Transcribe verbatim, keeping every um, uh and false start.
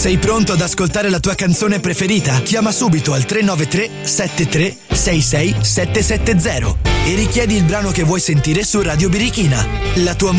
Sei pronto ad ascoltare la tua canzone preferita? Chiama subito al tre nove tre sette tre sei sei sette sette zero e richiedi il brano che vuoi sentire su Radio Birichina. La tua